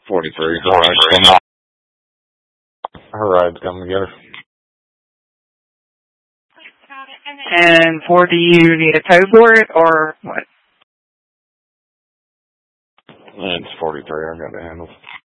43. All right. Her ride's coming together. And do you need a tow for it, or what? It's 43. I got to handle.